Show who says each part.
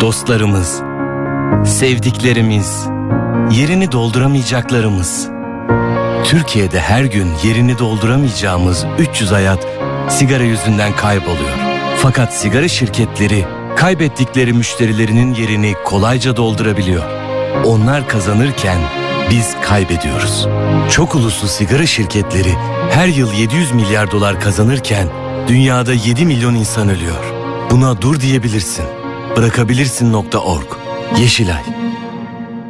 Speaker 1: Dostlarımız, sevdiklerimiz, yerini dolduramayacaklarımız. Türkiye'de her gün yerini dolduramayacağımız 300 hayat sigara yüzünden kayboluyor. Fakat sigara şirketleri kaybettikleri müşterilerinin yerini kolayca doldurabiliyor. Onlar kazanırken biz kaybediyoruz. Çok uluslu sigara şirketleri her yıl 700 milyar dolar kazanırken dünyada 7 milyon insan ölüyor. Buna dur diyebilirsin. Bırakabilirsin.org. Yeşilay.